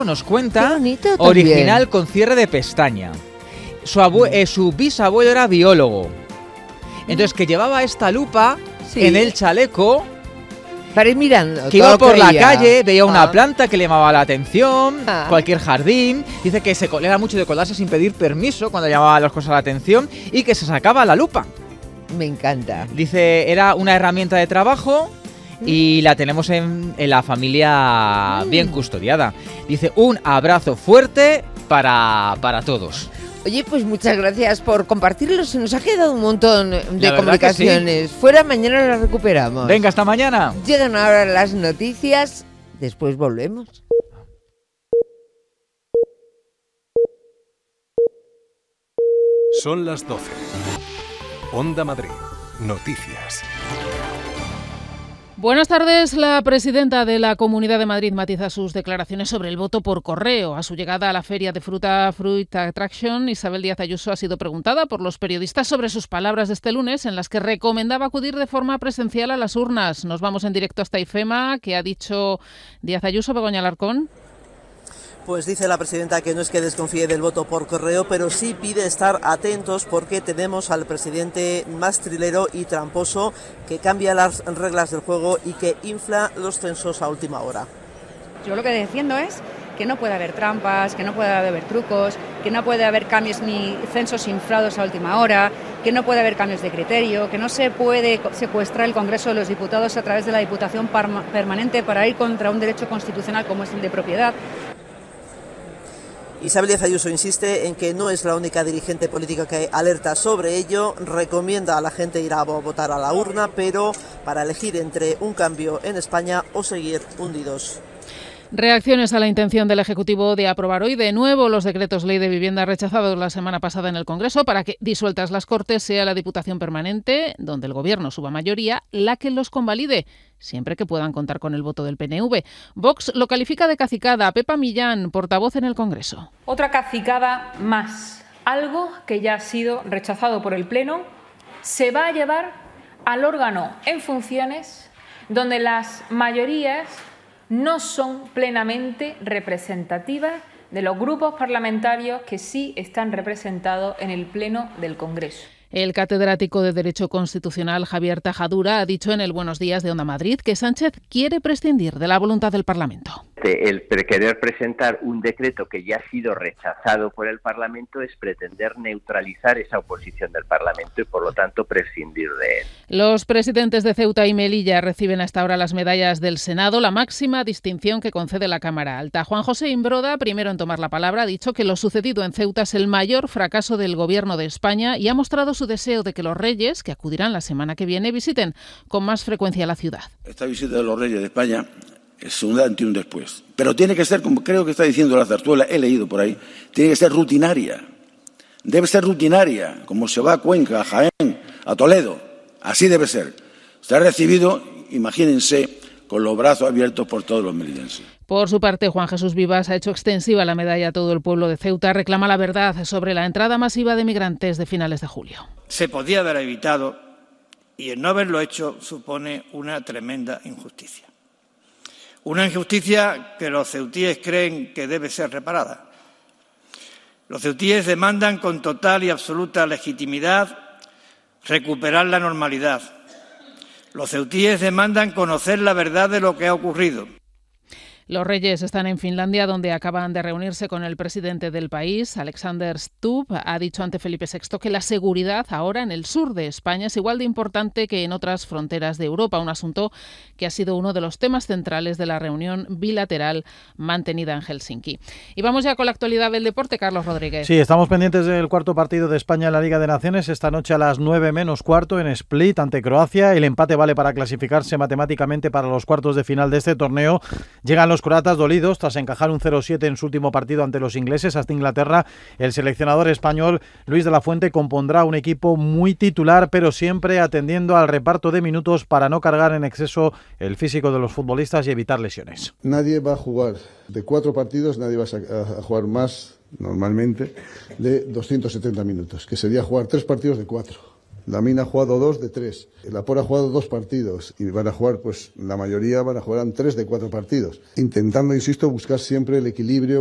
Nos cuenta original con cierre de pestaña. Su bisabuelo era biólogo. Entonces, que llevaba esta lupa en el chaleco para ir mirando. Que iba por la calle, veía una planta que le llamaba la atención, cualquier jardín. Dice que era mucho de colarse sin pedir permiso cuando llamaba las cosas la atención y que se sacaba la lupa. Me encanta. Dice, era una herramienta de trabajo y la tenemos en la familia bien custodiada. Dice, un abrazo fuerte para todos. Oye, pues muchas gracias por compartirlo. Se nos ha quedado un montón de comunicaciones. Sí. Fuera, mañana las recuperamos. Venga, hasta mañana. Llegan ahora las noticias, después volvemos. Son las 12. Onda Madrid. Noticias. Buenas tardes. La presidenta de la Comunidad de Madrid matiza sus declaraciones sobre el voto por correo. A su llegada a la Feria de Fruit Attraction, Isabel Díaz Ayuso ha sido preguntada por los periodistas sobre sus palabras de este lunes en las que recomendaba acudir de forma presencial a las urnas. Nos vamos en directo hasta IFEMA. ¿Qué ha dicho Díaz Ayuso, Begoña Alarcón? Pues dice la presidenta que no es que desconfíe del voto por correo, pero sí pide estar atentos porque tenemos al presidente más trilero y tramposo que cambia las reglas del juego y que infla los censos a última hora. Yo lo que defiendo es que no puede haber trampas, que no puede haber trucos, que no puede haber cambios ni censos inflados a última hora, que no puede haber cambios de criterio, que no se puede secuestrar el Congreso de los Diputados a través de la Diputación Permanente para ir contra un derecho constitucional como es el de propiedad. Isabel Díaz Ayuso insiste en que no es la única dirigente política que alerta sobre ello, recomienda a la gente ir a votar a la urna, pero para elegir entre un cambio en España o seguir hundidos. Reacciones a la intención del Ejecutivo de aprobar hoy de nuevo los decretos ley de vivienda rechazados la semana pasada en el Congreso para que, disueltas las Cortes, sea la Diputación Permanente, donde el Gobierno suba mayoría, la que los convalide, siempre que puedan contar con el voto del PNV. Vox lo califica de cacicada. Pepa Millán, portavoz en el Congreso. Otra cacicada más. Algo que ya ha sido rechazado por el Pleno se va a llevar al órgano en funciones donde las mayorías no son plenamente representativas de los grupos parlamentarios que sí están representados en el Pleno del Congreso. El catedrático de Derecho Constitucional Javier Tajadura ha dicho en el Buenos Días de Onda Madrid que Sánchez quiere prescindir de la voluntad del Parlamento. El querer presentar un decreto que ya ha sido rechazado por el Parlamento es pretender neutralizar esa oposición del Parlamento y, por lo tanto, prescindir de él. Los presidentes de Ceuta y Melilla reciben hasta ahora las medallas del Senado, la máxima distinción que concede la Cámara Alta. Juan José Imbroda, primero en tomar la palabra, ha dicho que lo sucedido en Ceuta es el mayor fracaso del Gobierno de España y ha mostrado su deseo de que los reyes, que acudirán la semana que viene, visiten con más frecuencia la ciudad. Esta visita de los reyes de España es un antes y un después. Pero tiene que ser, como creo que está diciendo la zarzuela, he leído por ahí, tiene que ser rutinaria. Debe ser rutinaria, como se va a Cuenca, a Jaén, a Toledo. Así debe ser. Se ha recibido, imagínense, con los brazos abiertos por todos los meridenses. Por su parte, Juan Jesús Vivas ha hecho extensiva la medalla a todo el pueblo de Ceuta. Reclama la verdad sobre la entrada masiva de migrantes de finales de julio. Se podía haber evitado y el no haberlo hecho supone una tremenda injusticia. Una injusticia que los ceutíes creen que debe ser reparada. Los ceutíes demandan con total y absoluta legitimidad recuperar la normalidad. Los ceutíes demandan conocer la verdad de lo que ha ocurrido. Los reyes están en Finlandia, donde acaban de reunirse con el presidente del país. Alexander Stubb ha dicho ante Felipe VI que la seguridad ahora en el sur de España es igual de importante que en otras fronteras de Europa, un asunto que ha sido uno de los temas centrales de la reunión bilateral mantenida en Helsinki. Y vamos ya con la actualidad del deporte, Carlos Rodríguez. Sí, estamos pendientes del cuarto partido de España en la Liga de Naciones, esta noche a las 9 menos cuarto en Split ante Croacia. El empate vale para clasificarse matemáticamente para los cuartos de final de este torneo. Llegan los croatas dolidos tras encajar un 0-7 en su último partido ante los ingleses. Hasta Inglaterra, el seleccionador español Luis de la Fuente compondrá un equipo muy titular, pero siempre atendiendo al reparto de minutos para no cargar en exceso el físico de los futbolistas y evitar lesiones. Nadie va a jugar de 4 partidos, nadie va a jugar más normalmente de 270 minutos, que sería jugar 3 partidos de 4. Lamine ha jugado 2 de 3. Laporte ha jugado 2 partidos y van a jugar, pues la mayoría van a jugar 3 de 4 partidos. Intentando, insisto, buscar siempre el equilibrio.